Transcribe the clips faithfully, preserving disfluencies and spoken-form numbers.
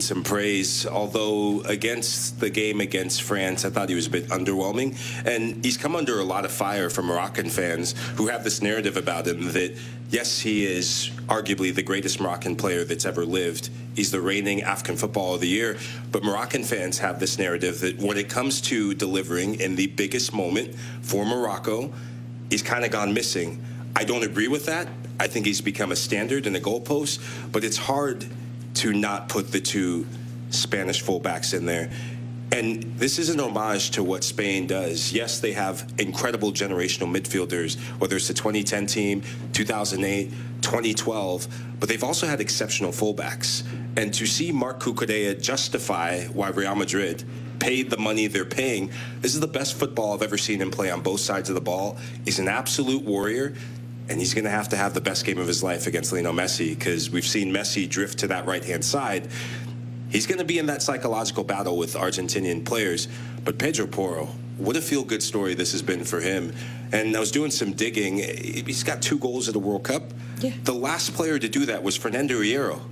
some praise, although against the game against France, I thought he was a bit underwhelming. And he's come under a lot of fire from Moroccan fans who have this narrative about him that, yes, he is arguably the greatest Moroccan player that's ever lived. He's the reigning African Footballer of the Year. But Moroccan fans have this narrative that when it comes to delivering in the biggest moment for Morocco, he's kind of gone missing. I don't agree with that. I think he's become a standard and a goalpost, but it's hard to not put the two Spanish fullbacks in there. And this is an homage to what Spain does. Yes, they have incredible generational midfielders, whether it's the twenty ten team, two thousand eight, twenty twelve, but they've also had exceptional fullbacks. And to see Marc Cucurella justify why Real Madrid paid the money they're paying, this is the best football I've ever seen him play on both sides of the ball. He's an absolute warrior. And he's going to have to have the best game of his life against Lionel Messi, because we've seen Messi drift to that right-hand side. He's going to be in that psychological battle with Argentinian players. But Pedro Porro, what a feel-good story this has been for him. And I was doing some digging. He's got two goals at the World Cup. Yeah. The last player to do that was Fernando Hierro.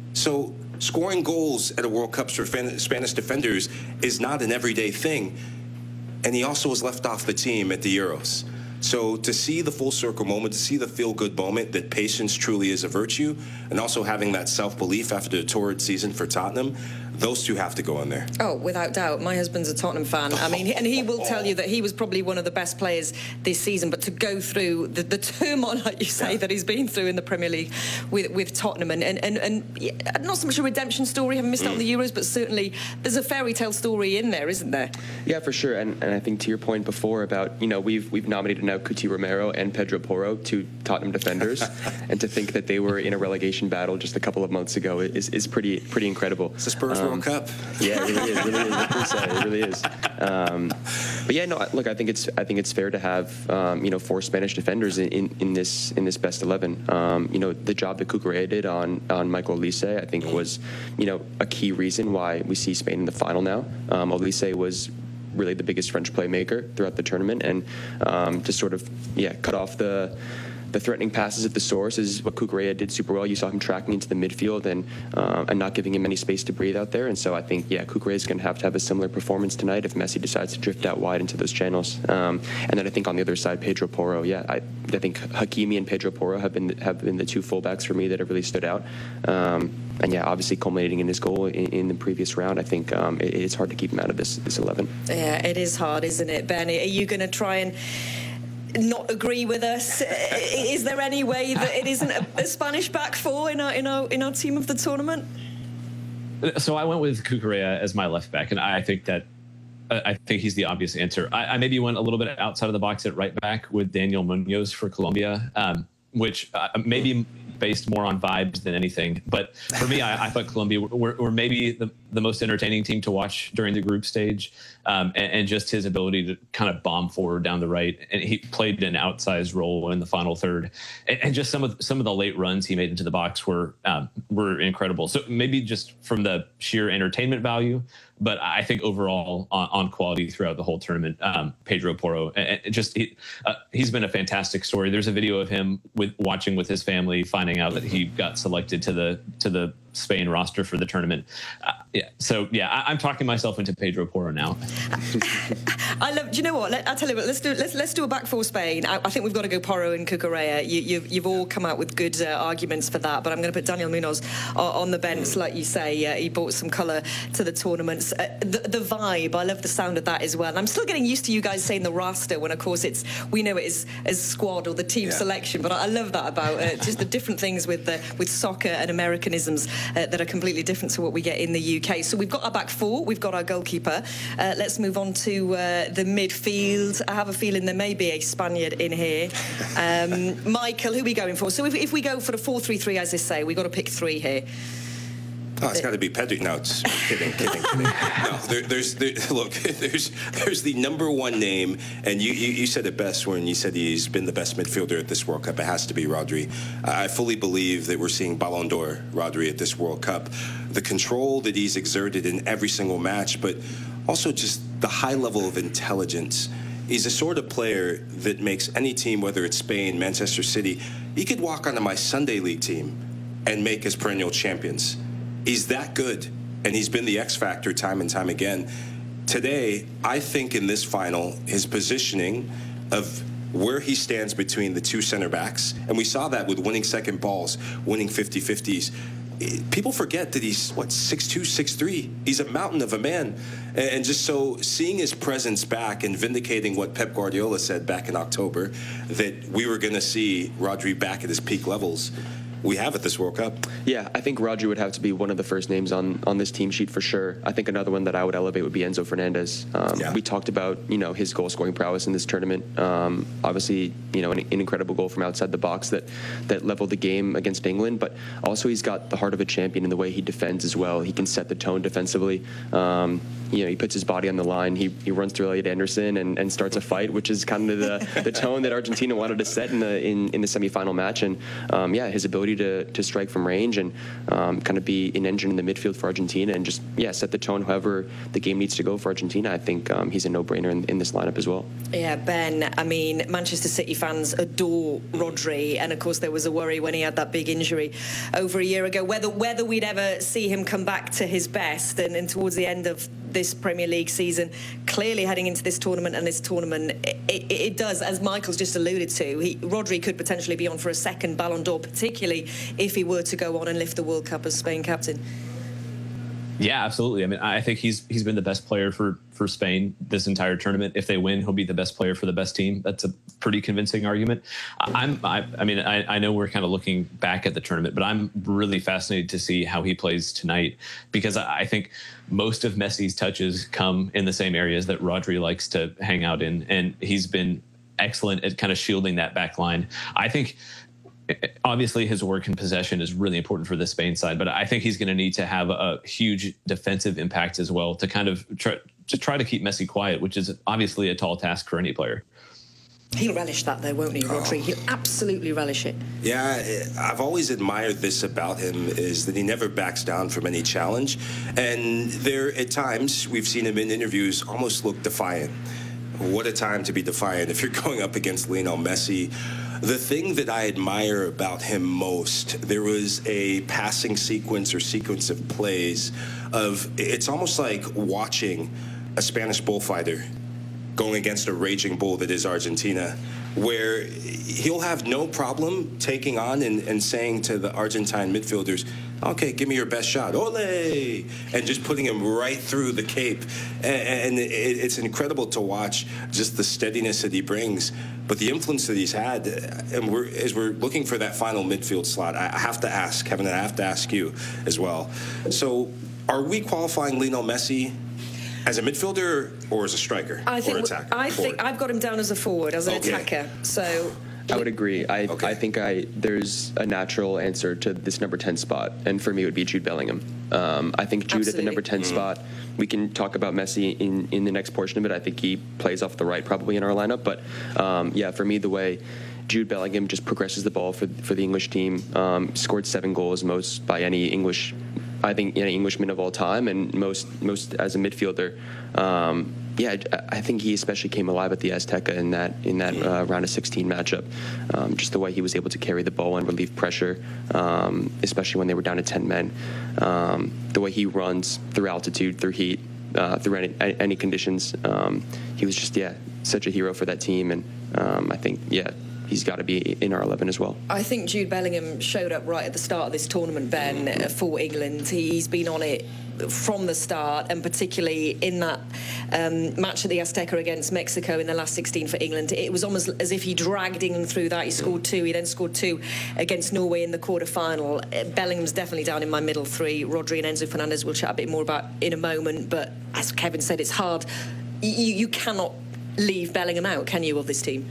So scoring goals at a World Cup for Spanish defenders is not an everyday thing. And he also was left off the team at the Euros. So to see the full circle moment, to see the feel-good moment that patience truly is a virtue, and also having that self-belief after the torrid season for Tottenham, those two have to go in there. Oh, without doubt. My husband's a Tottenham fan. I mean, and he will tell you that he was probably one of the best players this season, but to go through the, the turmoil, like you say, that he's been through in the Premier League with, with Tottenham, and, and, and, and not so much a redemption story, having missed mm. out on the Euros, but certainly there's a fairy tale story in there, isn't there? Yeah, for sure. And, and I think to your point before about, you know, we've, we've nominated now Cuti Romero and Pedro Porro, two Tottenham defenders, and to think that they were in a relegation battle just a couple of months ago is, is pretty pretty incredible. It's the Spurs um, World Cup. Yeah, it really is. It really is. It really is. Um, but yeah, no. Look, I think it's I think it's fair to have um, you know four Spanish defenders in, in, in this in this best eleven. Um, you know, the job that Cucurella did on on Michael Olise, I think, was you know a key reason why we see Spain in the final now. Um, Olise was really the biggest French playmaker throughout the tournament, and um, to sort of yeah cut off the the threatening passes at the source is what Cucurella did super well. You saw him tracking into the midfield and um, and not giving him any space to breathe out there. And so I think, yeah, Cucurella is going to have to have a similar performance tonight if Messi decides to drift out wide into those channels. Um, and then I think on the other side, Pedro Porro, yeah, I, I think Hakimi and Pedro Porro have been have been the two fullbacks for me that have really stood out. Um, and yeah, obviously culminating in his goal in, in the previous round, I think um, it, it's hard to keep him out of this this eleven. Yeah, it is hard, isn't it, Benny? Are you going to try and not agree with us? Is there any way that it isn't a, a Spanish back four in our in our in our team of the tournament? So I went with Cucurella as my left back, and I think that uh, I think he's the obvious answer. I, I maybe went a little bit outside of the box at right back with Daniel Munoz for Colombia, um, which uh, maybe based more on vibes than anything. But for me, I, I thought Colombia were, were maybe the, the most entertaining team to watch during the group stage. Um, and, and just his ability to kind of bomb forward down the right. And he played an outsized role in the final third. And, and just some of some of the late runs he made into the box were um, were incredible. So maybe just from the sheer entertainment value, but I think overall on, on quality throughout the whole tournament, um, Pedro Porro, and, and just he, uh, he's been a fantastic story. There's a video of him with watching with his family, finding out that he got selected to the to the Spain roster for the tournament. Uh, yeah. So yeah, I, I'm talking myself into Pedro Porro now. I love. Do you know what? Let, I'll tell you what. Let's do. Let's let's do a back four Spain. I, I think we've got to go Porro and Cucurella. You, you've you've all come out with good uh, arguments for that. But I'm going to put Daniel Munoz uh, on the bench, like you say. Uh, he brought some colour to the tournaments. Uh, the, the vibe. I love the sound of that as well. And I'm still getting used to you guys saying the roster when, of course, it's we know it as as squad or the team yeah. selection. But I, I love that about uh, just the different things with the, with soccer and Americanisms uh, that are completely different to what we get in the U K. So we've got our back four. We've got our goalkeeper. Uh, let's move on to uh, the midfield. I have a feeling there may be a Spaniard in here. Um, Michael, who are we going for? So if, if we go for the four three three, as I say, we've got to pick three here. Oh, it's got to be Pedri. No, it's kidding, kidding, kidding. No, there, there's, there, look, there's, there's the number one name, and you, you, you said it best when you said he's been the best midfielder at this World Cup. It has to be Rodri. I fully believe that we're seeing Ballon d'Or Rodri at this World Cup. The control that he's exerted in every single match, but also just the high level of intelligence. He's a sort of player that makes any team, whether it's Spain, Manchester City, he could walk onto my Sunday League team and make us perennial champions. He's that good. and he's been the X factor time and time again. Today, I think in this final, his positioning of where he stands between the two center backs, and we saw that with winning second balls, winning fifty fifties. People forget that he's, what, six two, six three. He's a mountain of a man. And just so seeing his presence back and vindicating what Pep Guardiola said back in October, that we were going to see Rodri back at his peak levels, we have at this World Cup. Yeah, I think Rodri would have to be one of the first names on, on this team sheet for sure. I think another one that I would elevate would be Enzo Fernandez. Um, yeah. We talked about, you know, his goal-scoring prowess in this tournament. Um, obviously, you know, an, an incredible goal from outside the box that, that leveled the game against England, but also he's got the heart of a champion in the way he defends as well. He can set the tone defensively. Um, you know, he puts his body on the line. He, he runs through Elliot Anderson and, and starts a fight, which is kind of the, the tone that Argentina wanted to set in the in, in the semifinal match. And um, yeah, his ability to, to strike from range and um, kind of be an engine in the midfield for Argentina and just, yeah, set the tone however the game needs to go for Argentina. I think um, he's a no-brainer in, in this lineup as well. Yeah, Ben, I mean, Manchester City fans adore Rodri, and of course there was a worry when he had that big injury over a year ago, whether whether we'd ever see him come back to his best. And, and towards the end of this Premier League season, clearly heading into this tournament and this tournament, it, it, it does, as Michael's just alluded to, he, Rodri could potentially be on for a second Ballon d'Or, particularly if he were to go on and lift the World Cup as Spain captain. Yeah, absolutely. I mean, I think he's he's been the best player for for Spain this entire tournament. If they win, he'll be the best player for the best team. That's a pretty convincing argument. I'm, I, I mean, I, I know we're kind of looking back at the tournament, but I'm really fascinated to see how he plays tonight, because I think most of Messi's touches come in the same areas that Rodri likes to hang out in, and he's been excellent at kind of shielding that back line. I think obviously his work in possession is really important for the Spain side, but I think he's going to need to have a huge defensive impact as well to kind of try to try to keep Messi quiet, which is obviously a tall task for any player. He'll relish that, though, won't he, Rodri? Oh. He'll absolutely relish it. Yeah, I've always admired this about him, is that he never backs down from any challenge. And there, at times, we've seen him in interviews almost look defiant. What a time to be defiant if you're going up against Lionel Messi. The thing that I admire about him most, there was a passing sequence or sequence of plays of, it's almost like watching a Spanish bullfighter going against a raging bull that is Argentina, where he'll have no problem taking on and, and saying to the Argentine midfielders, okay, give me your best shot, ole, and just putting him right through the cape. And, and it, it's incredible to watch just the steadiness that he brings, but the influence that he's had. And we're, as we're looking for that final midfield slot, I have to ask, Kevin, and I have to ask you as well. So are we qualifying Lionel Messi as a midfielder or as a striker I think, or attacker? I think I've got him down as a forward, as an okay. attacker. So I would agree. I, okay. I think I there's a natural answer to this number ten spot, and for me it would be Jude Bellingham. Um, I think Jude Absolutely. At the number ten mm. spot. We can talk about Messi in, in the next portion of it. I think he plays off the right probably in our lineup, but um, yeah, for me the way Jude Bellingham just progresses the ball for for the English team, um, scored seven goals, most by any English. I think any Englishman of all time, and most most as a midfielder. Um, yeah, I think he especially came alive at the Azteca in that in that uh, round of sixteen matchup. Um, just the way he was able to carry the ball and relieve pressure, um, especially when they were down to ten men. Um, the way he runs through altitude, through heat, uh, through any, any conditions. Um, he was just yeah such a hero for that team, and um, I think yeah. he's got to be in our eleven as well. I think Jude Bellingham showed up right at the start of this tournament, Ben, mm-hmm. for England. He's been on it from the start, and particularly in that um, match at the Azteca against Mexico in the last sixteen for England. It was almost as if he dragged England through that. He scored two. He then scored two against Norway in the quarter-final. Bellingham's definitely down in my middle three. Rodri and Enzo Fernandez we'll chat a bit more about in a moment. But as Kevin said, it's hard. You, you cannot leave Bellingham out, can you, of this team?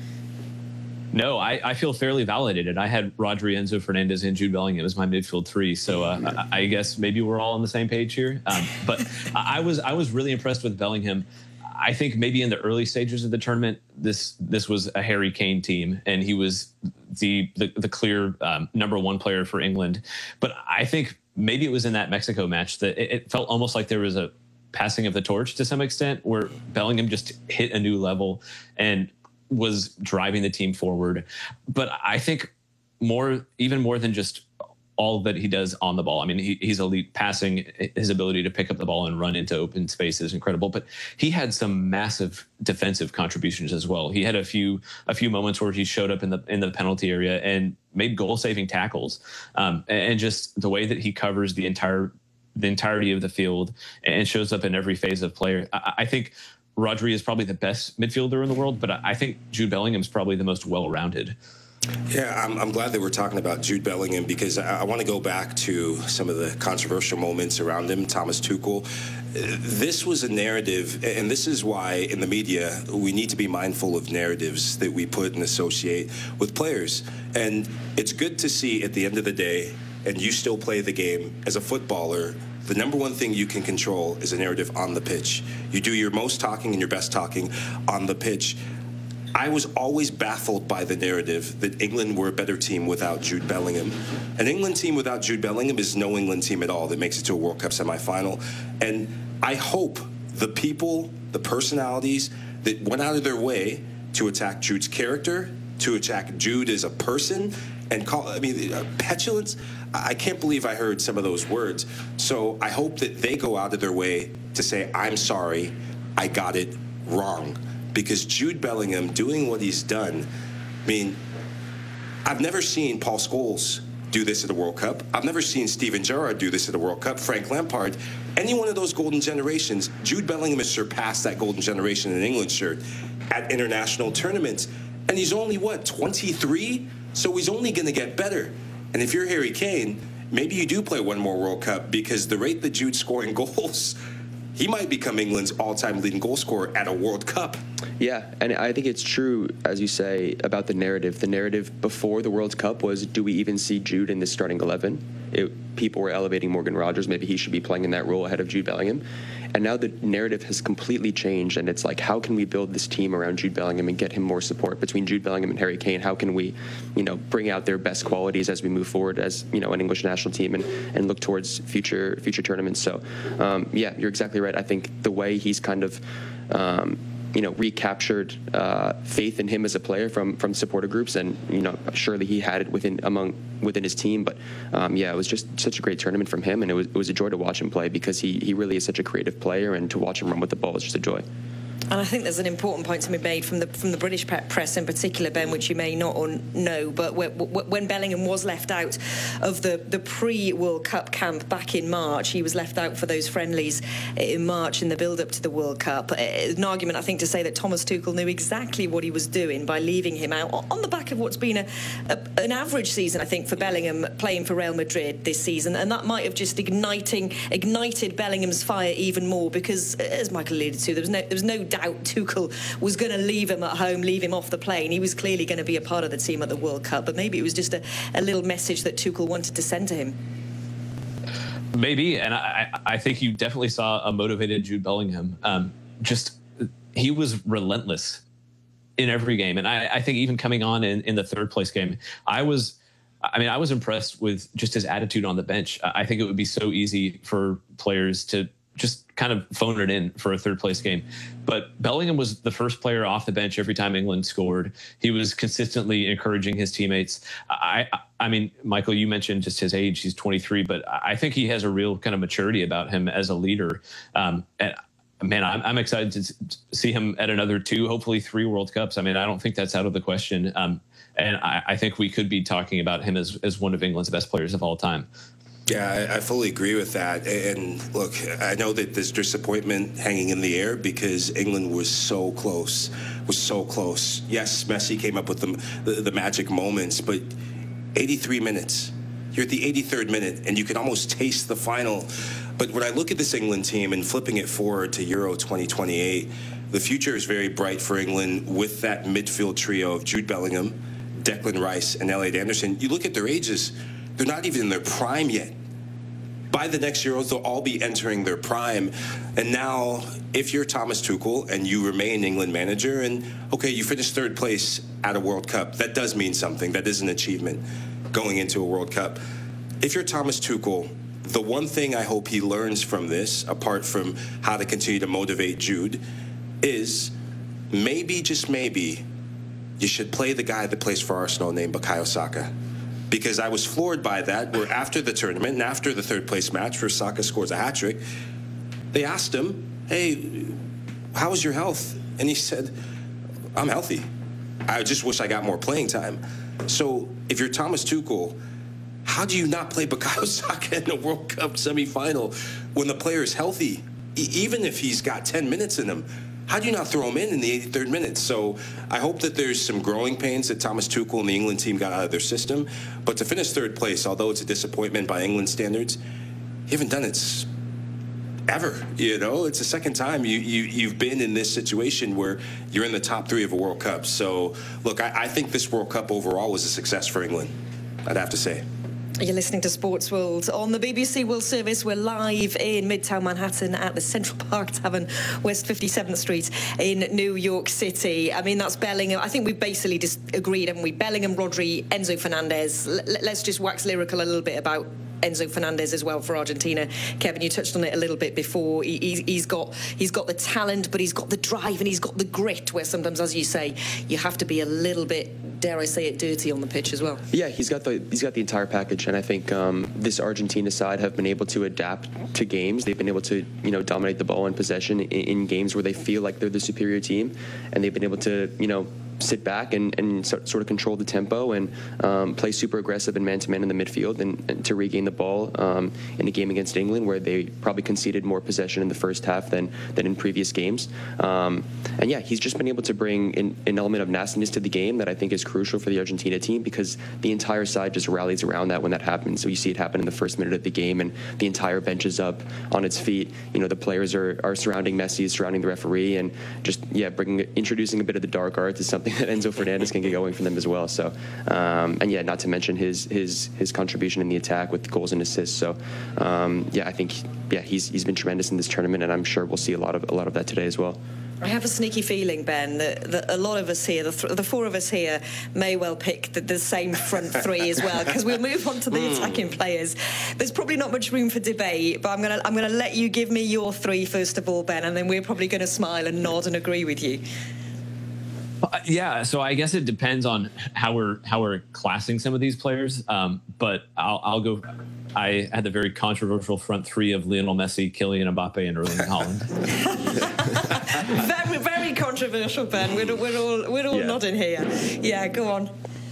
No, I, I feel fairly validated. I had Rodri, Enzo Fernandez, and Jude Bellingham as my midfield three. So uh, I, I guess maybe we're all on the same page here. Um, but I was I was really impressed with Bellingham. I think maybe in the early stages of the tournament, this this was a Harry Kane team, and he was the the, the clear um, number one player for England. But I think maybe it was in that Mexico match that it, it felt almost like there was a passing of the torch to some extent, where Bellingham just hit a new level and was driving the team forward. But I think more, even more than just all that he does on the ball. I mean, he, he's elite passing. His ability to pick up the ball and run into open space is incredible. But he had some massive defensive contributions as well. He had a few a few moments where he showed up in the in the penalty area and made goal-saving tackles. Um, and just the way that he covers the entire the entirety of the field and shows up in every phase of player. I, I think Rodri is probably the best midfielder in the world, but I think Jude Bellingham is probably the most well-rounded. Yeah, I'm, I'm glad that we're talking about Jude Bellingham because I, I want to go back to some of the controversial moments around him, Thomas Tuchel. This was a narrative, and this is why in the media we need to be mindful of narratives that we put and associate with players. And it's good to see at the end of the day, and you still play the game as a footballer, the number one thing you can control is a narrative on the pitch. You do your most talking and your best talking on the pitch. I was always baffled by the narrative that England were a better team without Jude Bellingham. An England team without Jude Bellingham is no England team at all that makes it to a World Cup semifinal. And I hope the people, the personalities that went out of their way to attack Jude's character, to attack Jude as a person, and call, I mean, uh, petulance, I can't believe I heard some of those words. So I hope that they go out of their way to say, I'm sorry, I got it wrong. Because Jude Bellingham doing what he's done, I mean, I've never seen Paul Scholes do this at the World Cup. I've never seen Steven Gerrard do this at the World Cup, Frank Lampard. Any one of those golden generations, Jude Bellingham has surpassed that golden generation in an England shirt at international tournaments. And he's only, what, twenty-three? So he's only going to get better. And if you're Harry Kane, maybe you do play one more World Cup because the rate that Jude's scoring goals, he might become England's all-time leading goal scorer at a World Cup. Yeah, and I think it's true, as you say, about the narrative. The narrative before the World Cup was, do we even see Jude in the starting eleven? It, people were elevating Morgan Rogers. Maybe he should be playing in that role ahead of Jude Bellingham. And now the narrative has completely changed, and it's like, how can we build this team around Jude Bellingham and get him more support between Jude Bellingham and Harry Kane? How can we, you know, bring out their best qualities as we move forward as, you know, an English national team and, and look towards future future tournaments? So, um, yeah, you're exactly right. I think the way he's kind of, um, you know, recaptured uh, faith in him as a player from from supporter groups, and you know, surely he had it within among within his team. But um, yeah, it was just such a great tournament from him, and it was it was a joy to watch him play because he he really is such a creative player, and to watch him run with the ball is just a joy. And I think there's an important point to be made from the from the British press in particular, Ben, which you may not know, but when Bellingham was left out of the, the pre-World Cup camp back in March, he was left out for those friendlies in March in the build-up to the World Cup. An argument, I think, to say that Thomas Tuchel knew exactly what he was doing by leaving him out on the back of what's been a, a, an average season, I think, for Bellingham playing for Real Madrid this season, and that might have just igniting ignited Bellingham's fire even more because, as Michael alluded to, there was no there was no doubt Tuchel was going to leave him at home, leave him off the plane. He was clearly going to be a part of the team at the World Cup, but maybe it was just a, a little message that Tuchel wanted to send to him. Maybe, and I, I think you definitely saw a motivated Jude Bellingham. Um, just, he was relentless in every game, and I, I think even coming on in, in the third place game, I was... I mean, I was impressed with just his attitude on the bench. I think it would be so easy for players to just kind of phone it in for a third place game. But Bellingham was the first player off the bench every time England scored. He was consistently encouraging his teammates. I, I mean, Michael, you mentioned just his age. He's twenty-three, but I think he has a real kind of maturity about him as a leader. Um, and man, I'm, I'm excited to see him at another two, hopefully three World Cups. I mean, I don't think that's out of the question. Um, and I, I think we could be talking about him as, as one of England's best players of all time. Yeah, I, I fully agree with that. And look, I know that there's disappointment hanging in the air because England was so close, was so close. Yes, Messi came up with the, the, the magic moments, but eighty-three minutes. You're at the eighty-third minute, and you can almost taste the final. But when I look at this England team and flipping it forward to Euro twenty twenty-eight, the future is very bright for England with that midfield trio of Jude Bellingham, Declan Rice, and Elliot Anderson. You look at their ages, they're not even in their prime yet. By the next Euros, they'll all be entering their prime. And now, if you're Thomas Tuchel and you remain England manager, and okay, you finished third place at a World Cup, that does mean something. That is an achievement going into a World Cup. If you're Thomas Tuchel, the one thing I hope he learns from this, apart from how to continue to motivate Jude, is maybe, just maybe, you should play the guy that plays for Arsenal named Bukayo Saka. because I was floored by that, where after the tournament and after the third place match where Saka scores a hat trick, they asked him, hey, how is your health? And he said, I'm healthy. I just wish I got more playing time. So if you're Thomas Tuchel, how do you not play Bukayo Saka in a World Cup semifinal when the player is healthy? E- even if he's got ten minutes in him, how do you not throw him in in the eighty-third minute? So I hope that there's some growing pains that Thomas Tuchel and the England team got out of their system. But to finish third place, although it's a disappointment by England standards, you haven't done it ever. You know, it's the second time you, you, you've been in this situation where you're in the top three of a World Cup. So, look, I, I think this World Cup overall was a success for England, I'd have to say. You're listening to Sports World on the B B C World Service. We're live in Midtown Manhattan at the Central Park Tavern, West fifty-seventh Street in New York City. I mean, that's Bellingham. I think we basically just agreed, haven't we? Bellingham, Rodri, Enzo Fernandez. L- let's just wax lyrical a little bit about Enzo Fernandez as well for Argentina. Kevin, you touched on it a little bit before. He, he's, he's got he's got the talent, but he's got the drive and he's got the grit, where sometimes, as you say, you have to be a little bit, dare I say it, dirty on the pitch as well. Yeah, he's got the he's got the entire package, and I think um, this Argentina side have been able to adapt to games. They've been able to, you know, dominate the ball in possession in, in games where they feel like they're the superior team, and they've been able to, you know, sit back and, and sort of control the tempo and um, play super aggressive and man-to-man in the midfield and, and to regain the ball um, in the game against England, where they probably conceded more possession in the first half than, than in previous games. Um, and yeah, he's just been able to bring in, an element of nastiness to the game that I think is crucial for the Argentina team, because the entire side just rallies around that when that happens. So you see it happen in the first minute of the game, and the entire bench is up on its feet. You know, the players are, are surrounding Messi, surrounding the referee, and just, yeah, bringing introducing a bit of the dark arts is something that Enzo Fernandez can get going for them as well. So, um, and yeah, not to mention his his his contribution in the attack with goals and assists. So, um, yeah, I think yeah he's he's been tremendous in this tournament, and I'm sure we'll see a lot of a lot of that today as well. I have a sneaky feeling, Ben, that, that a lot of us here, the, th- the four of us here, may well pick the, the same front three as well, because we'll move on to the mm. attacking players. There's probably not much room for debate, but I'm going to I'm going to let you give me your three first of all, Ben, and then we're probably going to smile and nod and agree with you. Uh, yeah, so I guess it depends on how we're how we're classing some of these players. Um, but I'll, I'll go. I had the very controversial front three of Lionel Messi, Kylian Mbappe, and Erling Haaland. very, very controversial, Ben. We're, we're all we're all yeah. nodding here. Yeah, go on.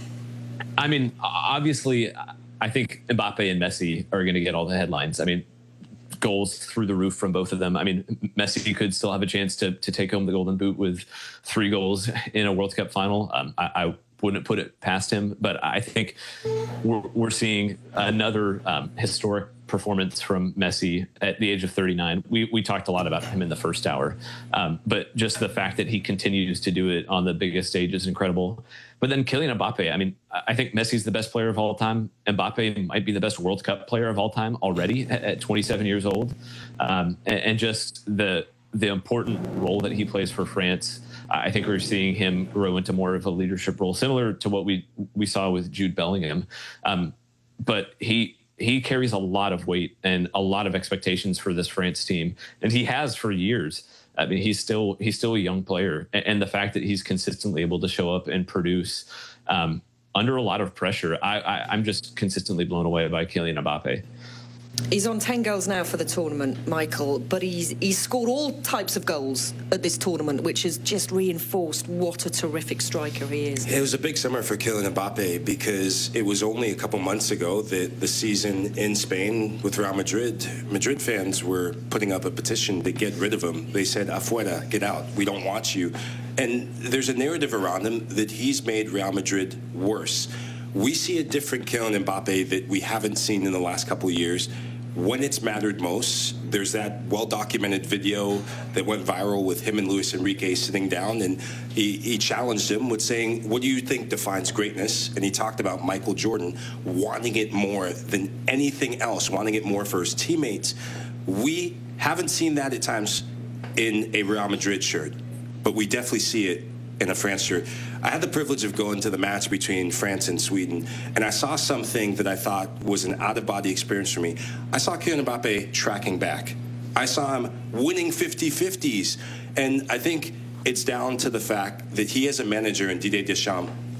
I mean, obviously, I think Mbappe and Messi are going to get all the headlines. I mean, goals through the roof from both of them. I mean, Messi could still have a chance to to take home the Golden Boot with three goals in a World Cup final. Um, I, I wouldn't put it past him, but I think we're, we're seeing another um, historic performance from Messi at the age of thirty-nine. We we talked a lot about him in the first hour, um, but just the fact that he continues to do it on the biggest stage is incredible. But then Kylian Mbappe, I mean, I think Messi's the best player of all time. Mbappe might be the best World Cup player of all time already at, at twenty-seven years old. Um, and, and just the the important role that he plays for France, I think we're seeing him grow into more of a leadership role, similar to what we we saw with Jude Bellingham. Um, but he he carries a lot of weight and a lot of expectations for this France team, and he has for years. I mean, he's still he's still a young player, and the fact that he's consistently able to show up and produce um, under a lot of pressure, I, I, I'm just consistently blown away by Kylian Mbappe. He's on ten goals now for the tournament, Michael, but he's he's scored all types of goals at this tournament, which has just reinforced what a terrific striker he is. It was a big summer for Kylian Mbappe, because it was only a couple months ago that the season in Spain with Real Madrid, Madrid fans were putting up a petition to get rid of him. They said, afuera, get out, we don't want you. And there's a narrative around him that he's made Real Madrid worse. We see a different Kylian Mbappe that we haven't seen in the last couple of years. When it's mattered most, there's that well-documented video that went viral with him and Luis Enrique sitting down, and he, he challenged him with saying, what do you think defines greatness? And he talked about Michael Jordan wanting it more than anything else, wanting it more for his teammates. We haven't seen that at times in a Real Madrid shirt, but we definitely see it in a France shirt. I had the privilege of going to the match between France and Sweden, and I saw something that I thought was an out-of-body experience for me. I saw Kylian Mbappe tracking back. I saw him winning fifty-fifties, and I think it's down to the fact that he, as a manager, and Didier Deschamps,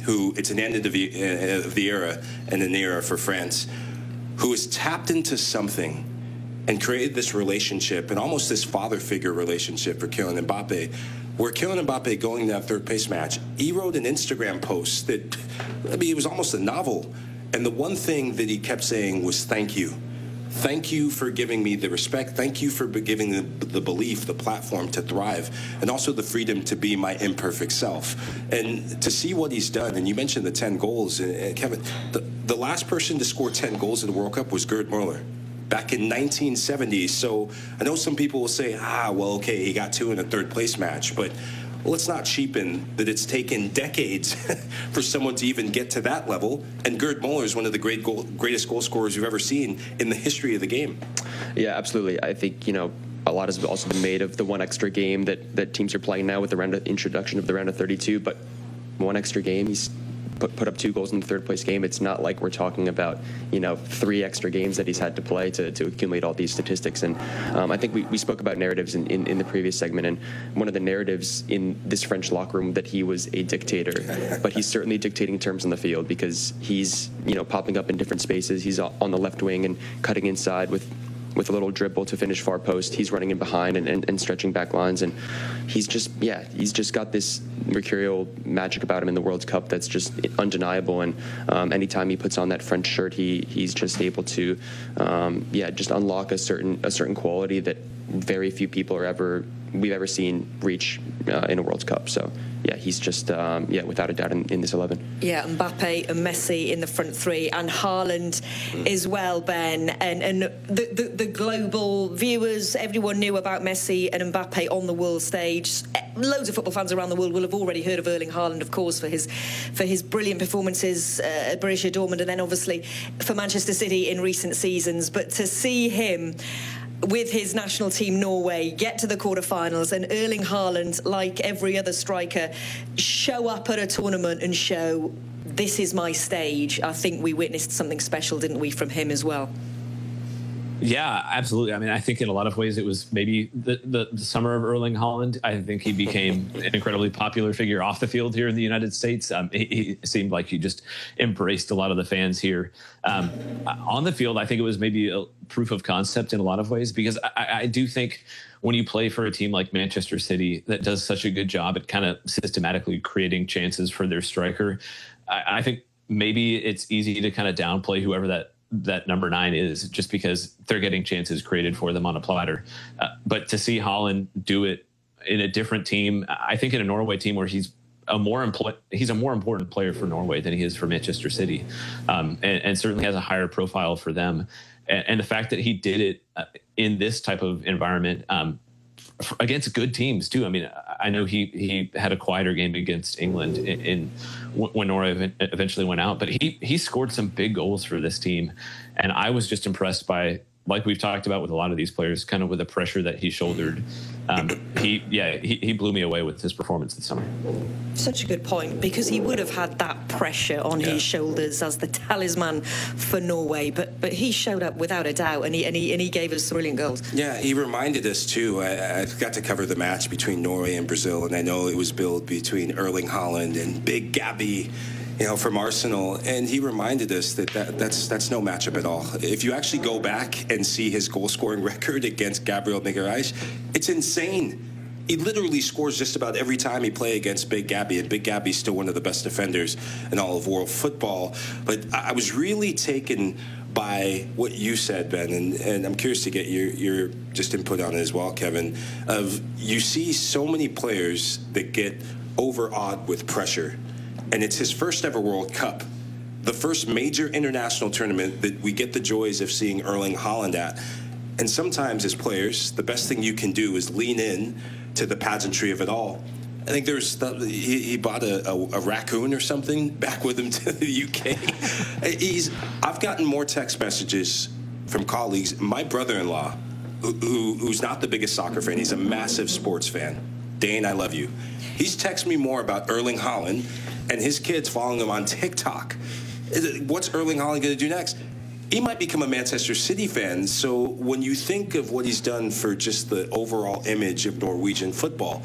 who it's an end of the, uh, of the era and an era for France, who has tapped into something and created this relationship and almost this father figure relationship for Kylian Mbappe, where Kylian Mbappe going to that third place match, he wrote an Instagram post that, I mean, it was almost a novel. And the one thing that he kept saying was thank you. Thank you for giving me the respect. Thank you for giving the, the belief, the platform to thrive, and also the freedom to be my imperfect self. And to see what he's done, and you mentioned the ten goals, and Kevin, the, the last person to score ten goals in the World Cup was Gerd Müller back in nineteen seventy. So I know some people will say, ah, well, okay, he got two in a third place match, but let's not cheapen that it's taken decades for someone to even get to that level. And Gerd Müller is one of the great goal, greatest goal scorers you've ever seen in the history of the game. Yeah, absolutely. I think, you know, a lot has also been made of the one extra game that, that teams are playing now with the round of introduction of the round of thirty-two, but one extra game, he's Put, put up two goals in the third place game. It's not like we're talking about, you know, three extra games that he's had to play to, to accumulate all these statistics. And um, I think we, we spoke about narratives in, in, in the previous segment, and one of the narratives in this French locker room that he was a dictator, but he's certainly dictating terms on the field because he's, you know, popping up in different spaces. He's on the left wing and cutting inside with with a little dribble to finish far post. He's running in behind and, and, and stretching back lines. And he's just, yeah, he's just got this mercurial magic about him in the World Cup that's just undeniable. And um, anytime he puts on that French shirt, he he's just able to, um, yeah, just unlock a certain a certain quality that very few people are ever we've ever seen reach uh, in a World Cup. So yeah, he's just um, yeah, without a doubt in, in this eleven. Yeah, Mbappe and Messi in the front three, and Haaland mm. as well, Ben. And and the, the the global viewers, everyone knew about Messi and Mbappe on the world stage. Loads of football fans around the world will have already heard of Erling Haaland, of course, for his for his brilliant performances uh, at Borussia Dortmund, and then obviously for Manchester City in recent seasons. But to see him with his national team Norway get to the quarterfinals, and Erling Haaland, like every other striker, show up at a tournament and show this is my stage, I think we witnessed something special, didn't we, from him as well? Yeah, absolutely. I mean, I think in a lot of ways it was maybe the, the, the summer of Erling Haaland. I think he became an incredibly popular figure off the field here in the United States. Um, he, he seemed like he just embraced a lot of the fans here. Um, on the field, I think it was maybe a proof of concept in a lot of ways, because I, I do think when you play for a team like Manchester City that does such a good job at kind of systematically creating chances for their striker, I, I think maybe it's easy to kind of downplay whoever that that number nine is, just because they're getting chances created for them on a platter. Uh, but to see Haaland do it in a different team, I think in a Norway team where he's a more impl- he's a more important player for Norway than he is for Manchester City, um, and, and certainly has a higher profile for them. And, and the fact that he did it uh, in this type of environment, um, against good teams too. I mean, I know he he had a quieter game against England in, in when Norway eventually went out, but he he scored some big goals for this team, and I was just impressed by, like we've talked about with a lot of these players, kind of with the pressure that he shouldered. Um, he, yeah, he, he blew me away with his performance this summer. Such a good point, because he would have had that pressure on yeah. his shoulders as the talisman for Norway, but but he showed up without a doubt, and he and he, and he gave us brilliant goals. Yeah, he reminded us too. I, I got to cover the match between Norway and Brazil, and I know it was billed between Erling Haaland and Big Gabby, you know, from Arsenal, and he reminded us that, that that's that's no matchup at all. If you actually go back and see his goal-scoring record against Gabriel Magalhaes, it's insane. He literally scores just about every time he plays against Big Gabby, and Big Gabby's still one of the best defenders in all of world football. But I was really taken by what you said, Ben, and, and I'm curious to get your, your just input on it as well, Kevin, of you see so many players that get overawed with pressure. And it's his first ever World Cup, the first major international tournament that we get the joys of seeing Erling Haaland at. And sometimes as players, the best thing you can do is lean in to the pageantry of it all. I think there's he, he bought a, a, a raccoon or something back with him to the U K. He's I've gotten more text messages from colleagues. My brother-in-law, who, who, who's not the biggest soccer fan, he's a massive sports fan. Dane, I love you. He's texted me more about Erling Haaland and his kids following him on TikTok. What's Erling Haaland going to do next? He might become a Manchester City fan. So when you think of what he's done for just the overall image of Norwegian football,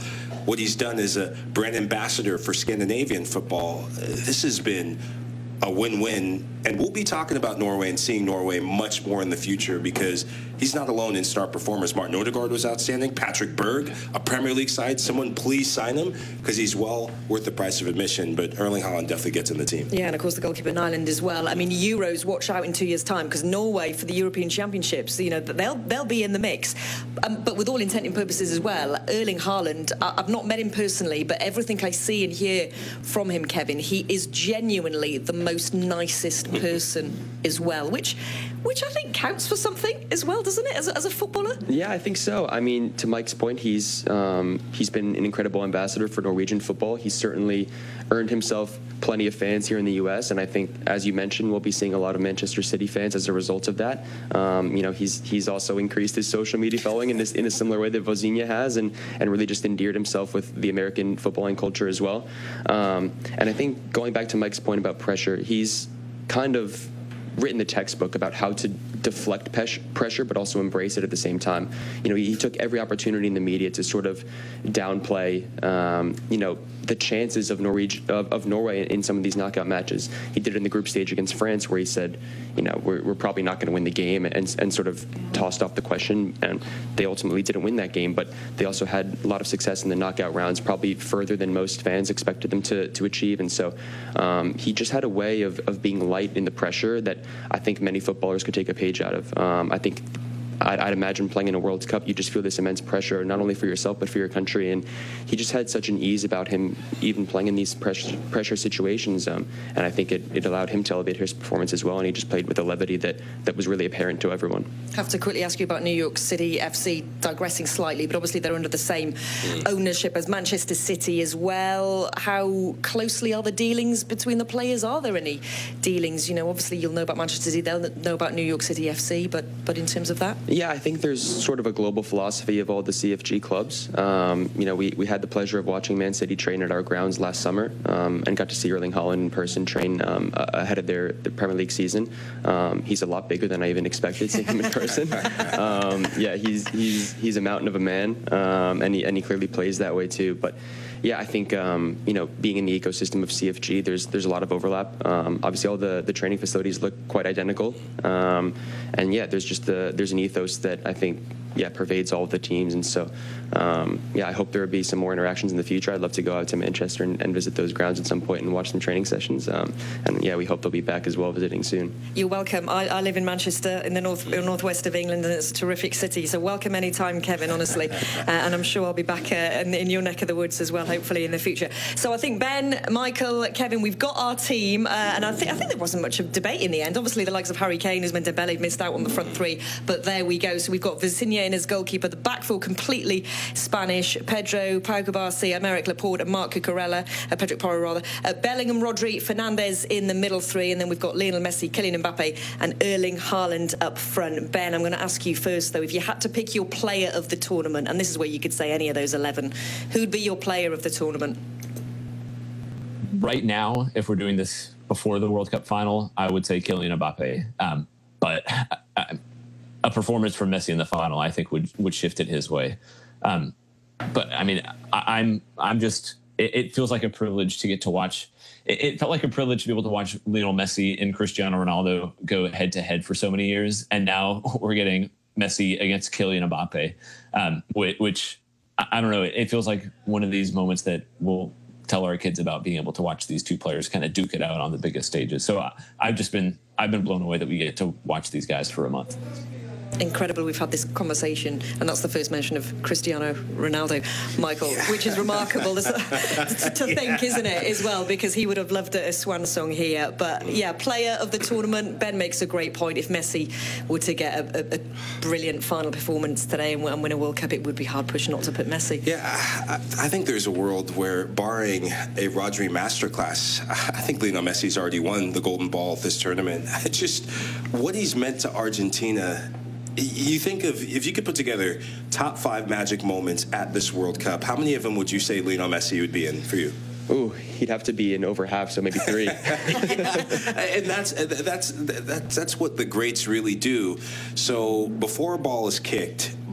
what he's done as a brand ambassador for Scandinavian football. Uh, this has been a win-win, and we'll be talking about Norway and seeing Norway much more in the future because he's not alone in star performers. Martin Odegaard was outstanding. Patrick Berg, a Premier League side. Someone please sign him because he's well worth the price of admission, but Erling Haaland definitely gets in the team. Yeah, and of course the goalkeeper in Ireland as well. I mean, Euros, watch out in two years' time because Norway for the European Championships, you know, they'll they'll be in the mix. Um, but with all intent and purposes as well, Erling Haaland, I've not met him personally, but everything I see and hear from him, Kevin, he is genuinely the most nicest person as well, which which I think counts for something as well, doesn't it, as a, as a footballer? Yeah, I think so. I mean, to Mike's point, he's um, he's been an incredible ambassador for Norwegian football. He's certainly earned himself plenty of fans here in the U S, and I think, as you mentioned, we'll be seeing a lot of Manchester City fans as a result of that. Um, you know, he's he's also increased his social media following in this in a similar way that Vozinha has, and and really just endeared himself with the American footballing culture as well. Um, and I think going back to Mike's point about pressure, he's kind of written the textbook about how to deflect pressure, but also embrace it at the same time. You know, he took every opportunity in the media to sort of downplay, um, you know, the chances of, Norway, of, of Norway in some of these knockout matches. He did it in the group stage against France, where he said, you know, we're, we're probably not going to win the game, and, and sort of tossed off the question. And they ultimately didn't win that game, but they also had a lot of success in the knockout rounds, probably further than most fans expected them to, to achieve. And so um, he just had a way of, of being light in the pressure that I think many footballers could take a page out of. Um, I think I'd, I'd imagine playing in a World Cup, you just feel this immense pressure, not only for yourself, but for your country. And he just had such an ease about him, even playing in these pressure, pressure situations. Um, and I think it, it allowed him to elevate his performance as well. And he just played with a levity that, that was really apparent to everyone. I have to quickly ask you about New York City F C, digressing slightly, but obviously they're under the same ownership as Manchester City as well. How closely are the dealings between the players? Are there any dealings? You know, obviously you'll know about Manchester City, they'll know about New York City F C, but, but in terms of that? Yeah, I think there's sort of a global philosophy of all the C F G clubs. Um, you know, we, we had the pleasure of watching Man City train at our grounds last summer, um, and got to see Erling Haaland in person train um, ahead of their, their Premier League season. Um, he's a lot bigger than I even expected seeing him in person. Um, yeah, he's he's he's a mountain of a man, um, and he and he clearly plays that way too. But yeah, I think um, you know, being in the ecosystem of C F G, there's there's a lot of overlap. Um, obviously, all the, the training facilities look quite identical, um, and yeah, there's just the there's an ethos that I think yeah pervades all of the teams. And so um, yeah, I hope there will be some more interactions in the future. I'd love to go out to Manchester and, and visit those grounds at some point and watch some training sessions. Um, and yeah, we hope they'll be back as well, visiting soon. You're welcome. I, I live in Manchester, in the north northwest of England, and it's a terrific city. So welcome anytime, Kevin. Honestly, uh, and I'm sure I'll be back uh, in, in your neck of the woods as well, hopefully in the future. So I think Ben, Michael, Kevin, we've got our team, uh, and I think I think there wasn't much of debate in the end. Obviously, the likes of Harry Kane, Ousmane Dembele missed out on the front three, but there we go. So we've got Vozinha in as goalkeeper, the back four completely Spanish: Pedro, Pau Cubarsí, Aymeric Laporte, and Marc Cucurella, uh, Pedro Porro rather. Uh, Bellingham, Rodri, Fernandes in the middle three, and then we've got Lionel Messi, Kylian Mbappe, and Erling Haaland up front. Ben, I'm going to ask you first, though, if you had to pick your player of the tournament, and this is where you could say any of those eleven, who'd be your player of the tournament? Right now, if we're doing this before the World Cup final, I would say Kylian Mbappe. Um, but uh, a performance from Messi in the final, I think, would would shift it his way. Um, but I mean, I, I'm I'm just. It, it feels like a privilege to get to watch. It, it felt like a privilege to be able to watch Lionel Messi and Cristiano Ronaldo go head to head for so many years, and now we're getting Messi against Kylian Mbappe, um, which, which I, I don't know. It, it feels like one of these moments that will tell our kids about being able to watch these two players kind of duke it out on the biggest stages. So I, I've just been I've been blown away that we get to watch these guys for a month. Incredible we've had this conversation, and that's the first mention of Cristiano Ronaldo, Michael, yeah. which is remarkable to, to yeah. think, isn't it, as well, because he would have loved a swan song here. But yeah, player of the tournament, Ben makes a great point. If Messi were to get a, a, a brilliant final performance today and win a World Cup, it would be hard push not to put Messi. Yeah, I, I think there's a world where, barring a Rodri masterclass, I think Lionel Messi's already won the Golden Ball of this tournament. Just what he's meant to Argentina. You think of, if you could put together top five magic moments at this World Cup, how many of them would you say Lionel Messi would be in for you? Ooh, he'd have to be in over half, so maybe three. yeah. And that's that's that's that's what the greats really do. So before a ball is kicked,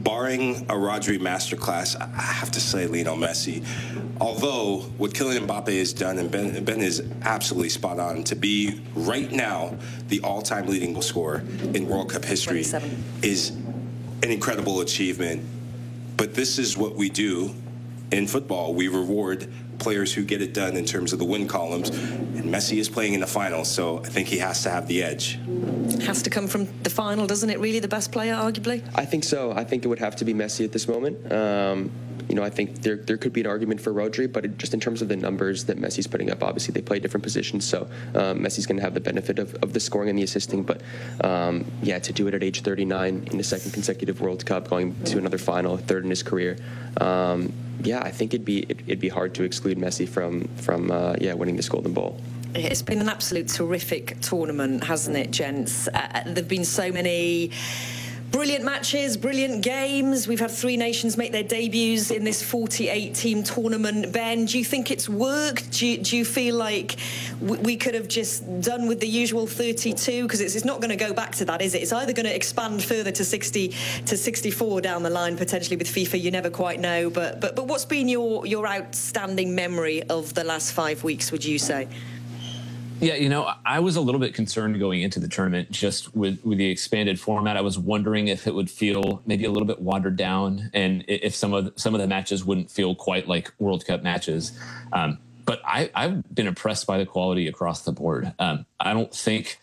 barring a Rodri masterclass, I have to say Lionel Messi. Although what Kylian Mbappe has done, and Ben, Ben is absolutely spot on, to be right now the all-time leading goal scorer in World Cup history is an incredible achievement. But this is what we do in football. We reward players who get it done in terms of the win columns, and Messi is playing in the final, so I think he has to have the edge. Has to come from the final, doesn't it? Really, the best player, arguably. I think so. I think it would have to be Messi at this moment. Um, you know, I think there there could be an argument for Rodri, but it, just in terms of the numbers that Messi's putting up, obviously they play different positions, so um, Messi's going to have the benefit of, of the scoring and the assisting. But um, yeah, to do it at age thirty-nine in the second consecutive World Cup, going to another final, third in his career. Um, yeah, I think it'd be it, it'd be hard to exclude Messi from from uh, yeah winning this Golden Ball. It's been an absolute terrific tournament, hasn't it, gents? Uh, there've been so many brilliant matches, brilliant games. We've had three nations make their debuts in this forty-eight team tournament. Ben, do you think it's worked? Do you, do you feel like we could have just done with the usual thirty-two? Because it's, it's not going to go back to that, is it? It's either going to expand further to sixty to sixty-four down the line, potentially with FIFA. You never quite know. But but but what's been your your outstanding memory of the last five weeks, would you say? Yeah, you know, I was a little bit concerned going into the tournament just with, with the expanded format. I was wondering if it would feel maybe a little bit watered down and if some of some of the matches wouldn't feel quite like World Cup matches. Um, but I, I've been impressed by the quality across the board. Um, I don't think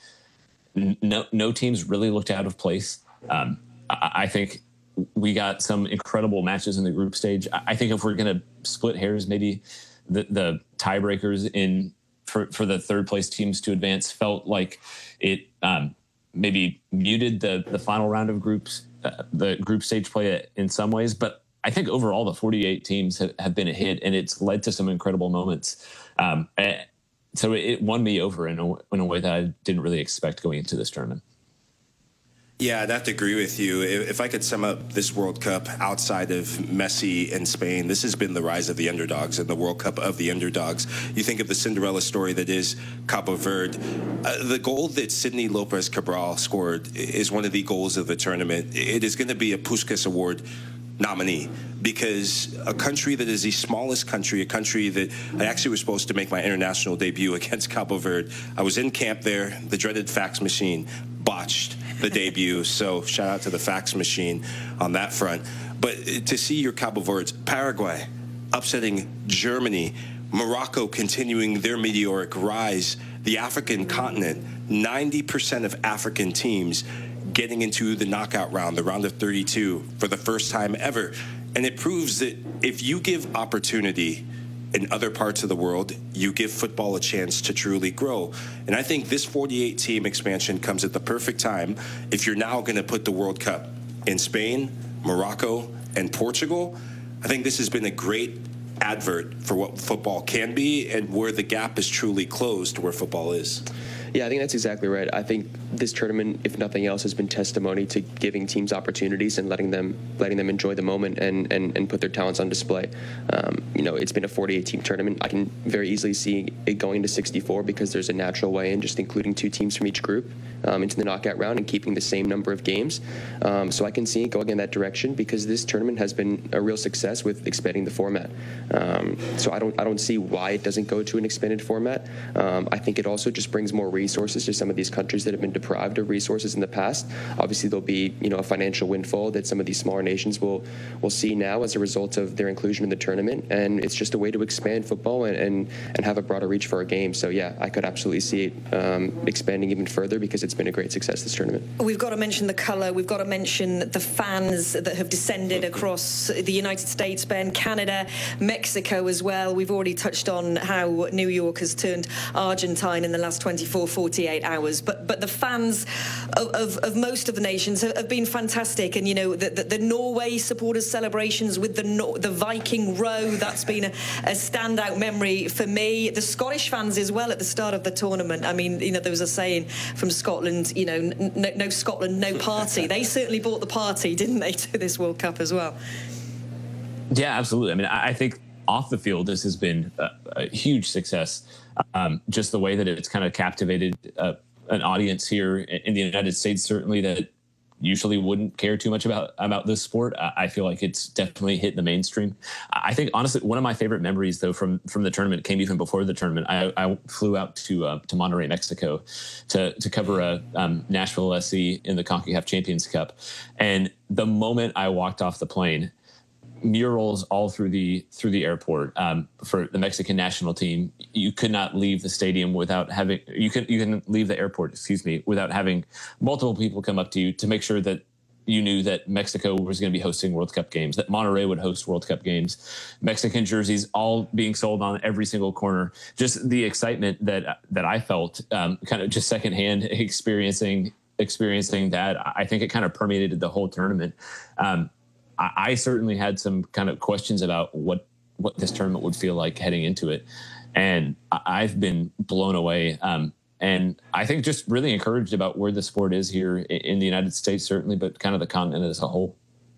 no, no teams really looked out of place. Um, I, I think we got some incredible matches in the group stage. I, I think if we're going to split hairs, maybe the, the tiebreakers in For, for the third place teams to advance felt like it um, maybe muted the the final round of groups, uh, the group stage play in some ways. But I think overall the forty-eight teams have, have been a hit, and it's led to some incredible moments. Um, so it won me over in a, in a way that I didn't really expect going into this tournament. Yeah, I'd have to agree with you. If I could sum up this World Cup outside of Messi and Spain, this has been the rise of the underdogs and the World Cup of the underdogs. You think of the Cinderella story that is Cabo Verde. Uh, the goal that Sidney Lopez Cabral scored is one of the goals of the tournament. It is going to be a Puskas Award nominee, because a country that is the smallest country, a country that I actually was supposed to make my international debut against Cabo Verde. I was in camp there. The dreaded fax machine botched the debut, so shout out to the fax machine on that front. But to see your Cabo Verdes, Paraguay upsetting Germany, Morocco continuing their meteoric rise, the African continent, ninety percent of African teams getting into the knockout round, the round of thirty-two, for the first time ever. And it proves that if you give opportunity in other parts of the world, you give football a chance to truly grow. And I think this forty-eight team expansion comes at the perfect time if you're now going to put the World Cup in Spain, Morocco, and Portugal. I think this has been a great advert for what football can be and where the gap is truly closed to where football is. Yeah, I think that's exactly right. I think this tournament, if nothing else, has been testimony to giving teams opportunities and letting them letting them enjoy the moment and, and, and put their talents on display. Um, you know, it's been a forty-eight team tournament. I can very easily see it going to sixty-four because there's a natural way in just including two teams from each group um, into the knockout round and keeping the same number of games. Um, so I can see it going in that direction because this tournament has been a real success with expanding the format. Um, so I don't I don't see why it doesn't go to an expanded format. Um, I think it also just brings more resources to some of these countries that have been deprived of resources in the past. Obviously, there'll be, you know, a financial windfall that some of these smaller nations will will see now as a result of their inclusion in the tournament, and it's just a way to expand football and and, and have a broader reach for our game. So yeah, I could absolutely see it um, expanding even further because it's been a great success this tournament. We've got to mention the colour. We've got to mention the fans that have descended across the United States, Ben, Canada, Mexico as well. We've already touched on how New York has turned Argentine in the last twenty-four, forty-eight hours, but but the fans of, of, of most of the nations have, have been fantastic. And you know, the, the, the Norway supporters celebrations with the the Viking row, that's been a, a standout memory for me. The Scottish fans as well at the start of the tournament. I mean, you know, there was a saying from Scotland, you know, no, no Scotland, no party. They certainly brought the party, didn't they, to this World Cup as well? Yeah, absolutely. I mean, I think off the field, this has been a, a huge success. Um, just the way that it's kind of captivated uh, an audience here in the United States, certainly, that usually wouldn't care too much about about this sport. I feel like it's definitely hit the mainstream. I think honestly, one of my favorite memories though from from the tournament came even before the tournament. I, I flew out to uh, to Monterrey, Mexico, to to cover a um, Nashville S C in the CONCACAF Champions Cup, and the moment I walked off the plane, murals all through the through the airport um, for the Mexican national team. You could not leave the stadium without having you can you can leave the airport, excuse me, without having multiple people come up to you to make sure that you knew that Mexico was going to be hosting World Cup games, that Monterrey would host World Cup games, Mexican jerseys all being sold on every single corner. Just the excitement that that I felt, um, kind of just secondhand experiencing experiencing that. I think it kind of permeated the whole tournament. Um, I certainly had some kind of questions about what, what this tournament would feel like heading into it. And I've been blown away. Um, and I think just really encouraged about where the sport is here in the United States, certainly, but kind of the continent as a whole.